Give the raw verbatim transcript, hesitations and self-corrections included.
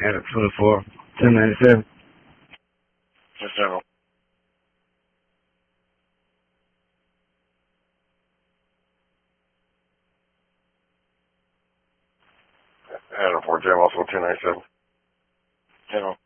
Adam twenty-four, ten ninety-seven. Yes, General. Adam four, General, also ten ninety-seven. General.